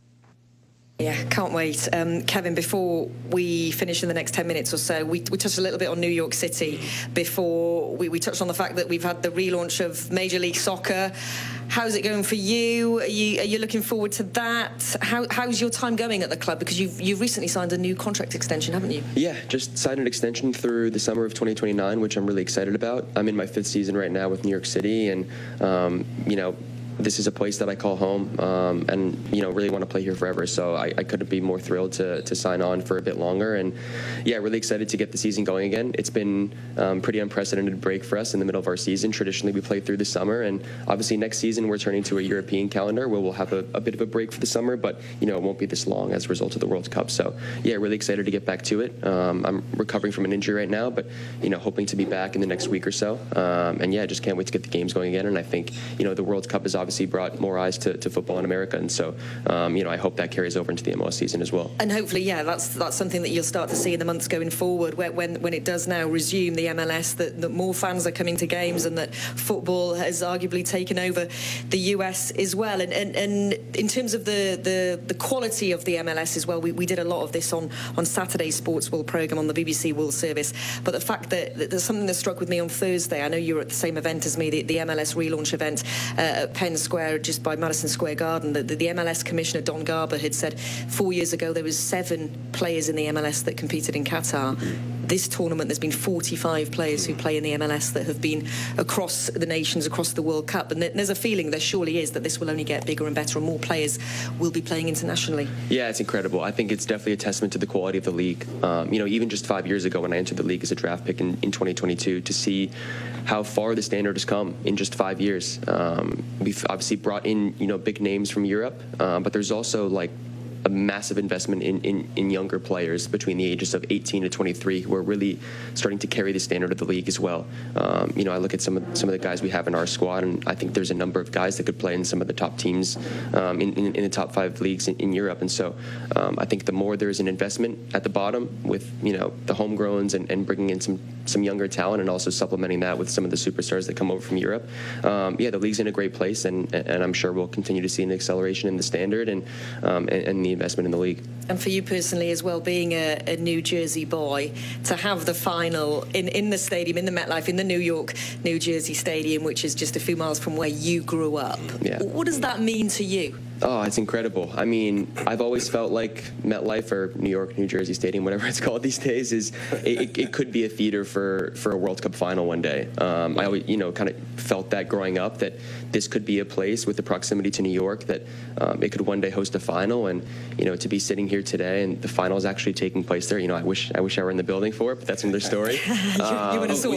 Yeah, can't wait. Um, Kevin, before we finish in the next ten minutes or so, we, we touched a little bit on New York City before. We, we touched on the fact that we've had the relaunch of Major League Soccer. How's it going for you? Are you, are you looking forward to that? How, how's your time going at the club? Because you've, you've recently signed a new contract extension, haven't you? Yeah, just signed an extension through the summer of twenty twenty-nine, which I'm really excited about. I'm in my fifth season right now with New York City, and, um, you know, this is a place that I call home, um, and you know, really want to play here forever. So I, I couldn't be more thrilled to to sign on for a bit longer. And yeah, really excited to get the season going again. It's been um, pretty unprecedented break for us in the middle of our season. Traditionally, we play through the summer, and obviously next season we're turning to a European calendar where we'll have a, a bit of a break for the summer. But you know, it won't be this long as a result of the World Cup. So yeah, really excited to get back to it. Um, I'm recovering from an injury right now, but you know, hoping to be back in the next week or so. Um, and yeah, just can't wait to get the games going again. And I think you know, the World Cup has obviously brought more eyes to, to football in America, and so um, you know, I hope that carries over into the M L S season as well. And hopefully, yeah, that's that's something that you'll start to see in the months going forward, where, when when it does now resume the M L S, that, that more fans are coming to games, and that football has arguably taken over the U S as well. And and, and in terms of the, the the quality of the M L S as well, we, we did a lot of this on on Saturday's Sports World programme on the B B C World Service. But the fact that, that there's something that struck with me on Thursday. I know you were at the same event as me, the, the M L S relaunch event uh, at Penn Square, just by Madison Square Garden. The, the, the M L S Commissioner Don Garber had said four years ago there was seven players in the M L S that competed in Qatar. This tournament, there's been forty-five players who play in the M L S that have been across the nations, across the World Cup. And there's a feeling, there surely is, that this will only get bigger and better, and more players will be playing internationally. Yeah, it's incredible. I think it's definitely a testament to the quality of the league. Um, you know, even just five years ago when I entered the league as a draft pick in, in twenty twenty-two, to see how far the standard has come in just five years. Um, we've obviously brought in, you know, big names from Europe, uh, but there's also like a massive investment in, in, in younger players between the ages of eighteen to twenty-three who are really starting to carry the standard of the league as well. Um, you know, I look at some of some of the guys we have in our squad, and I think there's a number of guys that could play in some of the top teams um, in, in, in the top five leagues in, in Europe. And so um, I think the more there's an investment at the bottom with, you know, the homegrowns and, and bringing in some, some younger talent, and also supplementing that with some of the superstars that come over from Europe, um, yeah, the league's in a great place, and, and I'm sure we'll continue to see an acceleration in the standard and, um, and, and the investment in the league. And for you personally as well, being a, a New Jersey boy, to have the final in, in the stadium, in the MetLife, in the New York, New Jersey Stadium, which is just a few miles from where you grew up. Yeah. What does that mean to you? Oh, it's incredible. I mean, I've always felt like MetLife, or New York, New Jersey Stadium, whatever it's called these days, is it, it could be a theater for, for a World Cup final one day. Um, I always, you know, kind of felt that growing up, that this could be a place with the proximity to New York that um, it could one day host a final. And, you know, to be sitting here today and the final is actually taking place there, you know, I wish I wish I were in the building for it, but that's another story. you, um, you and us all.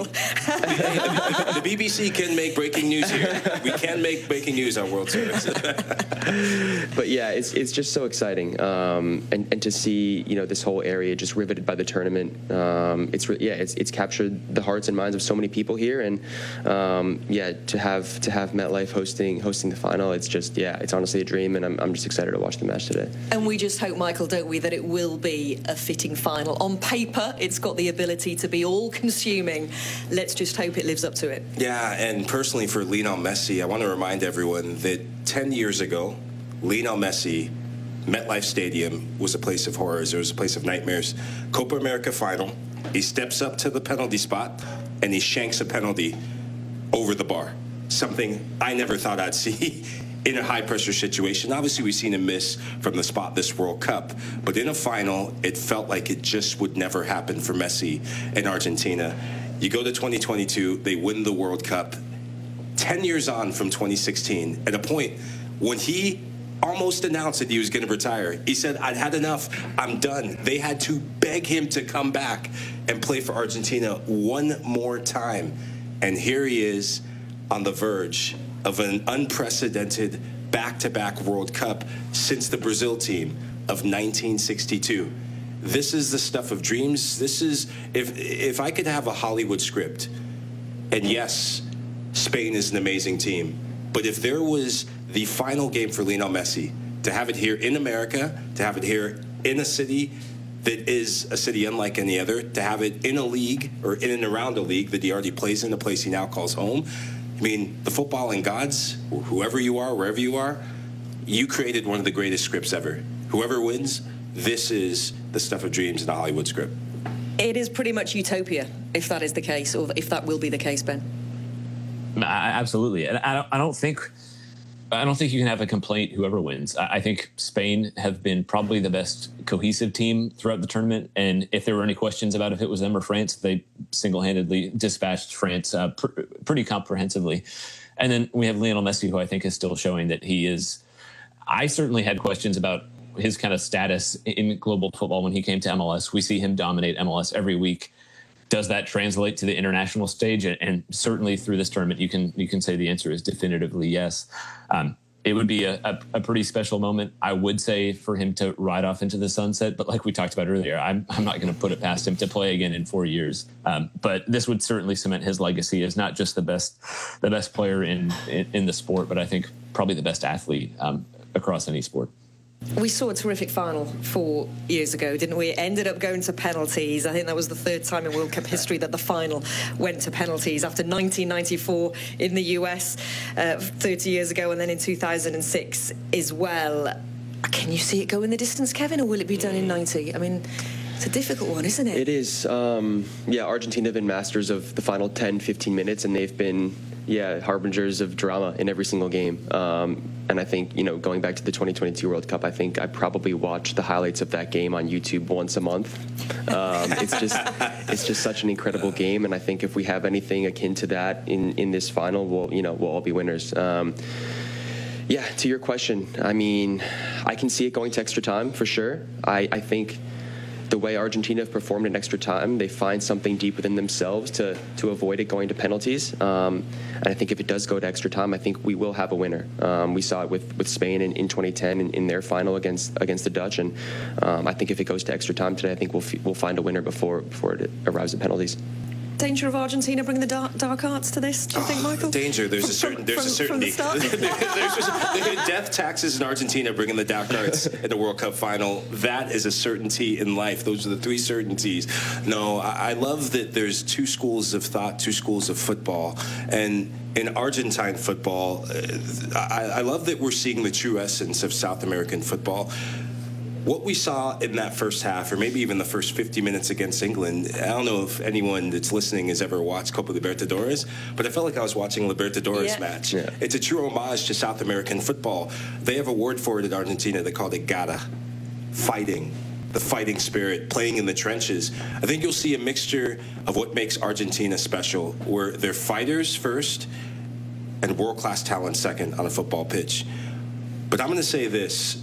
The B B C can make breaking news here. We can make breaking news on World Service. But yeah, it's it's just so exciting, um, and and to see, you know, this whole area just riveted by the tournament. Um, it's yeah, it's it's captured the hearts and minds of so many people here, and um, yeah, to have to have MetLife hosting hosting the final, it's just yeah, it's honestly a dream, and I'm I'm just excited to watch the match today. And we just hope, Michael, don't we, that it will be a fitting final. On paper, it's got the ability to be all-consuming. Let's just hope it lives up to it. Yeah, and personally for Lionel Messi, I want to remind everyone that ten years ago, Lionel Messi, MetLife Stadium was a place of horrors. It was a place of nightmares. Copa America final, he steps up to the penalty spot and he shanks a penalty over the bar. Something I never thought I'd see in a high-pressure situation. Obviously, we've seen him miss from the spot this World Cup, but in a final, it felt like it just would never happen for Messi in Argentina. You go to twenty twenty-two, they win the World Cup, ten years on from twenty sixteen, at a point when he almost announced that he was going to retire. He said, I'd had enough. I'm done. They had to beg him to come back and play for Argentina one more time. And here he is on the verge of an unprecedented back-to-back World Cup since the Brazil team of nineteen sixty-two. This is the stuff of dreams. This is, if, if I could have a Hollywood script, and yes, Spain is an amazing team, but if there was the final game for Lionel Messi, to have it here in America, to have it here in a city that is a city unlike any other, to have it in a league or in and around a league that he already plays in, a place he now calls home. I mean, the footballing gods, whoever you are, wherever you are, you created one of the greatest scripts ever. Whoever wins, this is the stuff of dreams in a Hollywood script. It is pretty much utopia, if that is the case, or if that will be the case, Ben. Absolutely. And I don't, I don't think... I don't think you can have a complaint whoever wins. I think Spain have been probably the best cohesive team throughout the tournament. And if there were any questions about if it was them or France, they single-handedly dispatched France uh, pr- pretty comprehensively. And then we have Lionel Messi, who I think is still showing that he is... I certainly had questions about his kind of status in global football when he came to M L S. We see him dominate M L S every week. Does that translate to the international stage? And certainly through this tournament, you can you can say the answer is definitively yes. Um, it would be a, a, a pretty special moment, I would say, for him to ride off into the sunset. But like we talked about earlier, I'm, I'm not going to put it past him to play again in four years. Um, but this would certainly cement his legacy as not just the best the best player in, in, in the sport, but I think probably the best athlete um, across any sport. We saw a terrific final four years ago, didn't we? It ended up going to penalties. I think that was the third time in World Cup history that the final went to penalties, after nineteen ninety-four in the U S uh, thirty years ago, and then in two thousand six as well. Can you see it go in the distance, Kevin, or will it be done in ninety? I mean, it's a difficult one, isn't it? It is. Um, yeah, Argentina have been masters of the final ten, fifteen minutes, and they've been, yeah, harbingers of drama in every single game. Um, and I think, you know, going back to the twenty twenty-two World Cup, I think I probably watch the highlights of that game on YouTube once a month. Um, it's just it's just such an incredible game, and I think if we have anything akin to that in, in this final, we'll, you know, we'll all be winners. Um, yeah, to your question, I mean, I can see it going to extra time for sure. I, I think the way Argentina have performed in extra time, they find something deep within themselves to to avoid it going to penalties. Um, and I think if it does go to extra time, I think we will have a winner. Um, we saw it with, with Spain in, in twenty ten in, in their final against against the Dutch, and um, I think if it goes to extra time today, I think we'll f- we'll find a winner before before it arrives at penalties. Danger of Argentina bringing the dark, dark arts to this, do you oh, think, Michael? Danger. There's a certain. There's from, a certainty. From the there's just, death taxes in Argentina bringing the dark arts in the World Cup final. That is a certainty in life. Those are the three certainties. No, I, I love that there's two schools of thought, two schools of football, and in Argentine football, uh, I, I love that we're seeing the true essence of South American football. What we saw in that first half, or maybe even the first fifty minutes against England, I don't know if anyone that's listening has ever watched Copa Libertadores, but I felt like I was watching a Libertadores yeah. match. Yeah. It's a true homage to South American football. They have a word for it at Argentina. They call it garra, fighting, the fighting spirit, playing in the trenches. I think you'll see a mixture of what makes Argentina special, where they're fighters first and world-class talent second on a football pitch. But I'm going to say this.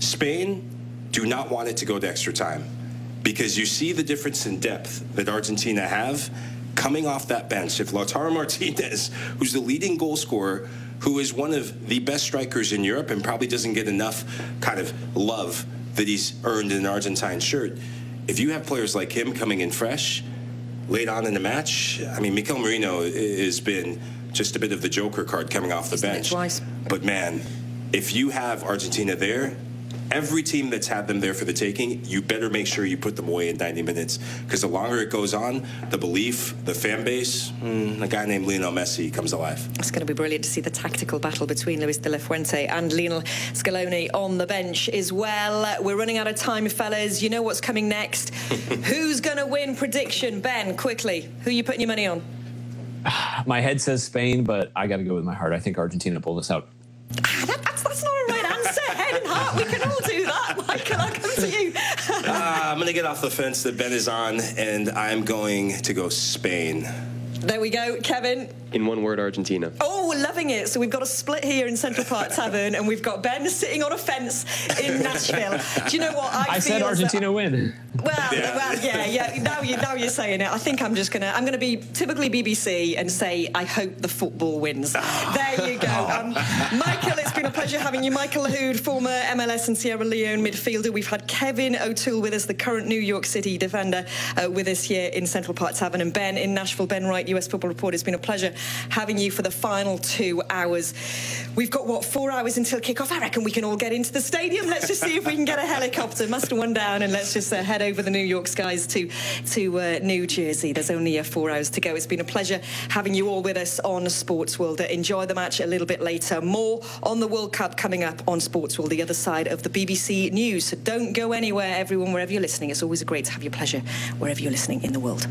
Spain do not want it to go to extra time, because you see the difference in depth that Argentina have coming off that bench. If Lautaro Martinez, who's the leading goal scorer, who is one of the best strikers in Europe and probably doesn't get enough kind of love that he's earned in an Argentine shirt, if you have players like him coming in fresh, late on in the match, I mean, Mikel Merino has been just a bit of the joker card coming off the bench. But man, if you have Argentina there, every team that's had them there for the taking, you better make sure you put them away in ninety minutes, because the longer it goes on, the belief, the fan base, mm, a guy named Lionel Messi comes alive. It's going to be brilliant to see the tactical battle between Luis de la Fuente and Lionel Scaloni on the bench as well. We're running out of time, fellas. You know what's coming next. Who's going to win? Prediction, Ben, quickly. Who are you putting your money on? My head says Spain, but I got to go with my heart. I think Argentina pulled this out. Ah, that, that's, that's not a right answer. Head and heart, we can all do that. Michael, I'll come to you. uh, I'm going to get off the fence that Ben is on, and I'm going to go Spain. There we go. Kevin? In one word, Argentina. Oh, loving it. So we've got a split here in Central Park Tavern, and we've got Ben sitting on a fence in Nashville. Do you know what? I, I said Argentina that, win. Well, yeah. well, yeah, yeah. Now, you, now you're saying it. I think I'm just going to, I'm going to be typically B B C and say, I hope the football wins. There you go. Um, Michael, it's been a pleasure having you. Michael Lahoud, former M L S and Sierra Leone midfielder. We've had Kevin O'Toole with us, the current New York City defender, uh, with us here in Central Park Tavern. And Ben in Nashville. Ben Wright, U S Football Report. It's been a pleasure having you for the final two hours. We've got, what, four hours until kickoff? I reckon we can all get into the stadium. Let's just see if we can get a helicopter, muster one down, and let's just uh, head over the New York skies to, to uh, New Jersey. There's only uh, four hours to go. It's been a pleasure having you all with us on Sports World. Uh, enjoy the match a little bit later. More on the World Cup coming up on Sports World, the other side of the B B C News. So don't go anywhere, everyone, wherever you're listening. It's always great to have your pleasure wherever you're listening in the world.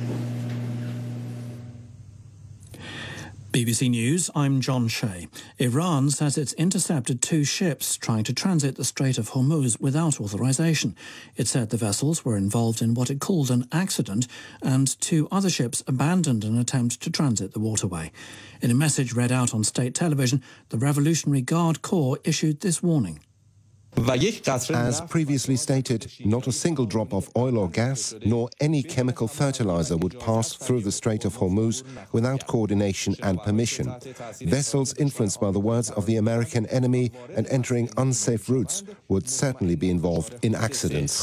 B B C News, I'm John Shea. Iran says it's intercepted two ships trying to transit the Strait of Hormuz without authorization. It said the vessels were involved in what it called an accident, and two other ships abandoned an attempt to transit the waterway. In a message read out on state television, the Revolutionary Guard Corps issued this warning. As previously stated, not a single drop of oil or gas, nor any chemical fertilizer would pass through the Strait of Hormuz without coordination and permission. Vessels influenced by the words of the American enemy and entering unsafe routes would certainly be involved in accidents.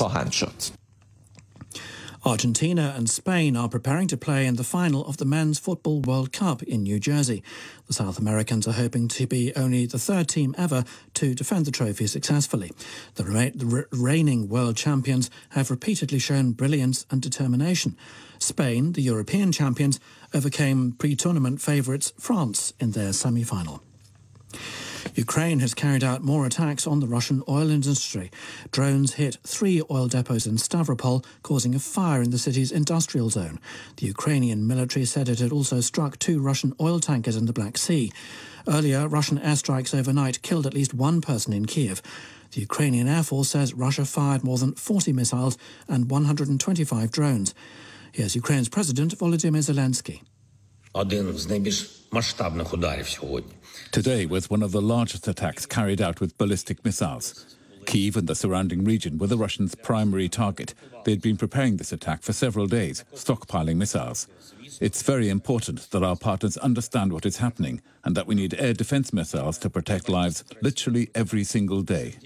Argentina and Spain are preparing to play in the final of the Men's Football World Cup in New Jersey. The South Americans are hoping to be only the third team ever to defend the trophy successfully. The, re the reigning world champions have repeatedly shown brilliance and determination. Spain, the European champions, overcame pre-tournament favourites France in their semi-final. Ukraine has carried out more attacks on the Russian oil industry. Drones hit three oil depots in Stavropol, causing a fire in the city's industrial zone. The Ukrainian military said it had also struck two Russian oil tankers in the Black Sea. Earlier, Russian airstrikes overnight killed at least one person in Kiev. The Ukrainian Air Force says Russia fired more than forty missiles and one hundred twenty-five drones. Here's Ukraine's President Volodymyr Zelensky. Today was one of the largest attacks carried out with ballistic missiles. Kyiv and the surrounding region were the Russians' primary target. They had been preparing this attack for several days, stockpiling missiles. It's very important that our partners understand what is happening and that we need air defense missiles to protect lives literally every single day.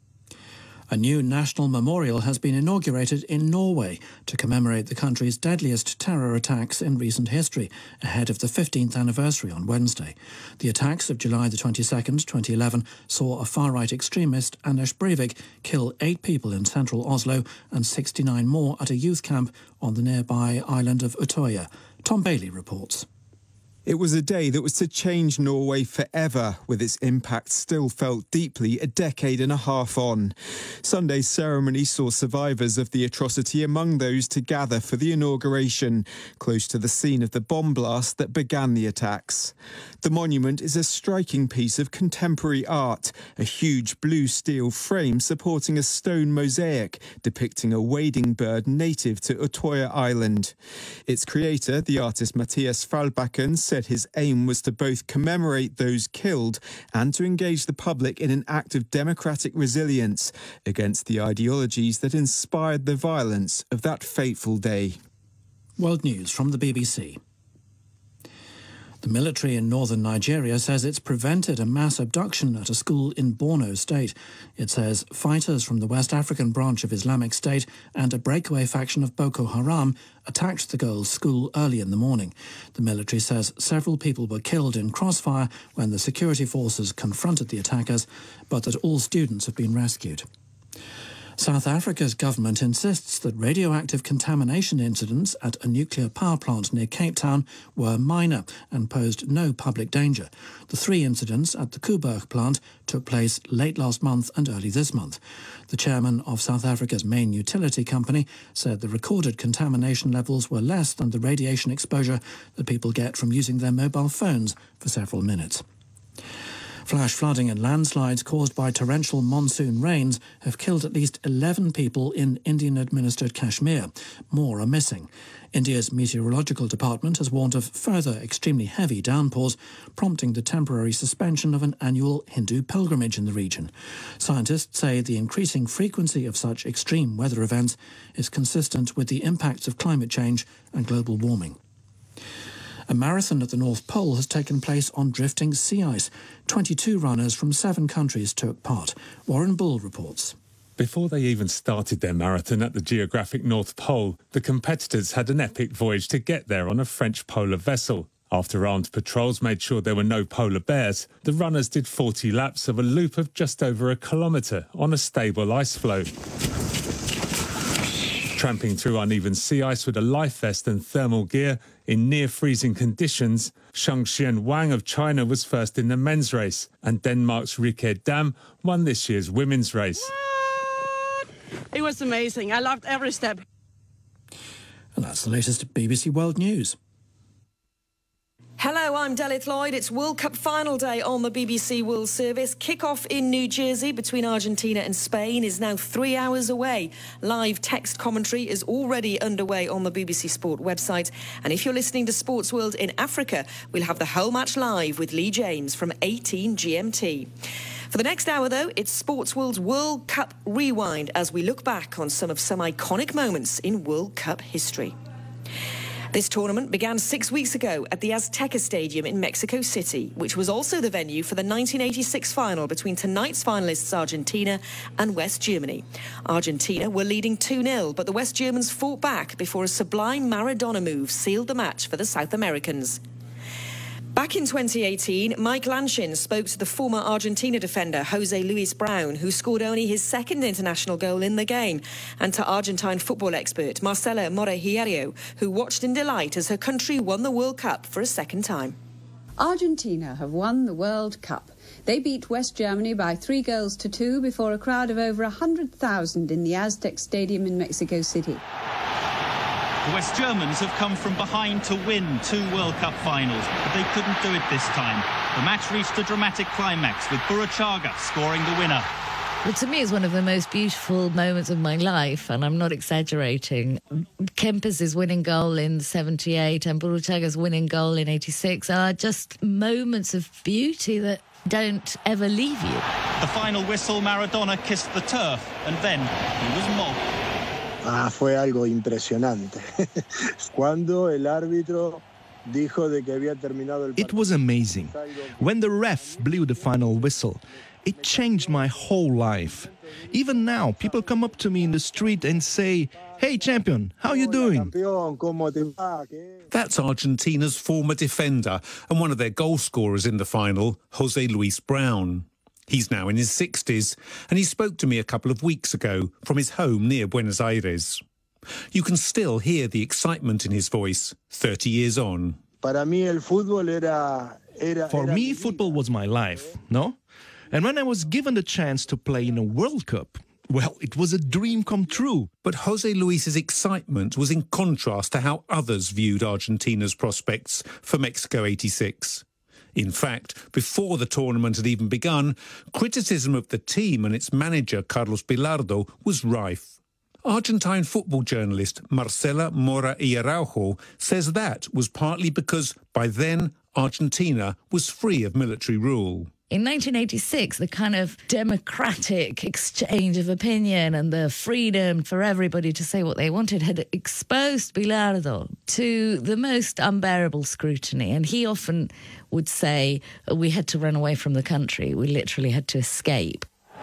A new national memorial has been inaugurated in Norway to commemorate the country's deadliest terror attacks in recent history, ahead of the fifteenth anniversary on Wednesday. The attacks of July the twenty-second, twenty eleven, saw a far-right extremist, Anders Breivik, kill eight people in central Oslo and sixty-nine more at a youth camp on the nearby island of Utøya. Tom Bailey reports. It was a day that was to change Norway forever, with its impact still felt deeply a decade and a half on. Sunday's ceremony saw survivors of the atrocity among those to gather for the inauguration, close to the scene of the bomb blast that began the attacks. The monument is a striking piece of contemporary art, a huge blue steel frame supporting a stone mosaic depicting a wading bird native to Utøya Island. Its creator, the artist Mathias Falbakken, said his aim was to both commemorate those killed and to engage the public in an act of democratic resilience against the ideologies that inspired the violence of that fateful day. World News from the B B C. The military in northern Nigeria says it's prevented a mass abduction at a school in Borno State. It says fighters from the West African branch of Islamic State and a breakaway faction of Boko Haram attacked the girls' school early in the morning. The military says several people were killed in crossfire when the security forces confronted the attackers, but that all students have been rescued. South Africa's government insists that radioactive contamination incidents at a nuclear power plant near Cape Town were minor and posed no public danger. The three incidents at the Koeberg plant took place late last month and early this month. The chairman of South Africa's main utility company said the recorded contamination levels were less than the radiation exposure that people get from using their mobile phones for several minutes. Flash flooding and landslides caused by torrential monsoon rains have killed at least eleven people in Indian-administered Kashmir. More are missing. India's meteorological department has warned of further extremely heavy downpours, prompting the temporary suspension of an annual Hindu pilgrimage in the region. Scientists say the increasing frequency of such extreme weather events is consistent with the impacts of climate change and global warming. A marathon at the North Pole has taken place on drifting sea ice. twenty-two runners from seven countries took part. Warren Bull reports. Before they even started their marathon at the geographic North Pole, the competitors had an epic voyage to get there on a French polar vessel. After armed patrols made sure there were no polar bears, the runners did forty laps of a loop of just over a kilometre on a stable ice floe. Tramping through uneven sea ice with a life vest and thermal gear in near-freezing conditions, Shangxian Wang of China was first in the men's race, and Denmark's Rikke Dam won this year's women's race. It was amazing. I loved every step. And that's the latest B B C World News. Hello, I'm Delith Lloyd. It's World Cup final day on the B B C World Service. Kick-off in New Jersey between Argentina and Spain is now three hours away. Live text commentary is already underway on the B B C Sport website. And if you're listening to Sports World in Africa, we'll have the whole match live with Lee James from eighteen G M T. For the next hour, though, it's Sports World's World Cup Rewind as we look back on some of some iconic moments in World Cup history. This tournament began six weeks ago at the Azteca Stadium in Mexico City, which was also the venue for the nineteen eighty-six final between tonight's finalists Argentina and West Germany. Argentina were leading two nil, but the West Germans fought back before a sublime Maradona move sealed the match for the South Americans. Back in twenty eighteen, Mike Lanshin spoke to the former Argentina defender Jose Luis Brown, who scored only his second international goal in the game, and to Argentine football expert Marcela Morehiero, who watched in delight as her country won the World Cup for a second time. Argentina have won the World Cup. They beat West Germany by three goals to two before a crowd of over one hundred thousand in the Aztec Stadium in Mexico City. The West Germans have come from behind to win two World Cup finals, but they couldn't do it this time. The match reached a dramatic climax with Burruchaga scoring the winner. Well, to me, it's one of the most beautiful moments of my life, and I'm not exaggerating. Kempes' winning goal in seventy-eight and Burruchaga's winning goal in eighty-six are just moments of beauty that don't ever leave you. The final whistle, Maradona kissed the turf, and then he was mobbed. Ah, fue algo impresionante. Cuando el árbitro dijo de que había terminado el partido. It was amazing. When the ref blew the final whistle, it changed my whole life. Even now, people come up to me in the street and say, "Hey, champion, how you doing?" That's Argentina's former defender and one of their goal scorers in the final, Jose Luis Brown. He's now in his sixties, and he spoke to me a couple of weeks ago from his home near Buenos Aires. You can still hear the excitement in his voice, thirty years on. For me, football was my life, no? And when I was given the chance to play in a World Cup, well, it was a dream come true. But Jose Luis's excitement was in contrast to how others viewed Argentina's prospects for Mexico eighty-six. In fact, before the tournament had even begun, criticism of the team and its manager, Carlos Bilardo, was rife. Argentine football journalist Marcela Mora y Araujo says that was partly because, by then, Argentina was free of military rule. In nineteen eighty-six, the kind of democratic exchange of opinion and the freedom for everybody to say what they wanted had exposed Bilardo to the most unbearable scrutiny. And he often would say, we had to run away from the country. We literally had to escape.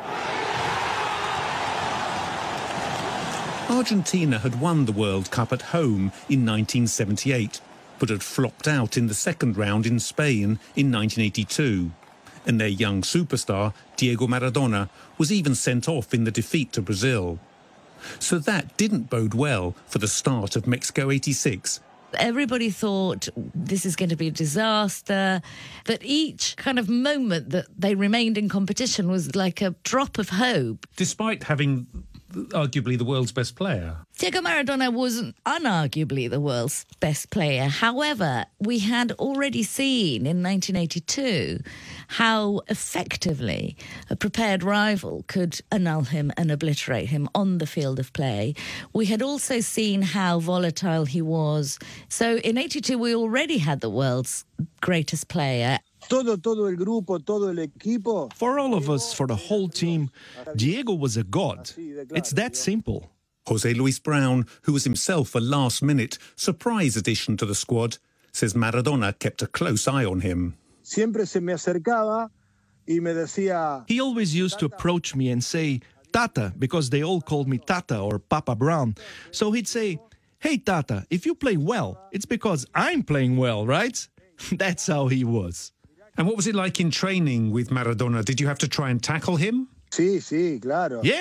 Argentina had won the World Cup at home in nineteen seventy-eight, but had flopped out in the second round in Spain in nineteen eighty-two. And their young superstar, Diego Maradona, was even sent off in the defeat to Brazil. So that didn't bode well for the start of Mexico eighty-six. Everybody thought this is going to be a disaster, that each kind of moment that they remained in competition was like a drop of hope. Despite having arguably the world's best player. Diego Maradona wasn't unarguably the world's best player. However, we had already seen in nineteen eighty-two how effectively a prepared rival could annul him and obliterate him on the field of play. We had also seen how volatile he was. So in eighty-two, we already had the world's greatest player. Todo, todo el grupo, todo el equipo. For all of us, for the whole team, Diego was a god. It's that simple. Jose Luis Brown, who was himself a last-minute surprise addition to the squad, says Maradona kept a close eye on him. Siempre se me acercaba y me decía... He always used to approach me and say, Tata, because they all called me Tata or Papa Brown. So he'd say, hey, Tata, if you play well, it's because I'm playing well, right? That's how he was. And what was it like in training with Maradona? Did you have to try and tackle him? Sí, sí, claro. Yeah.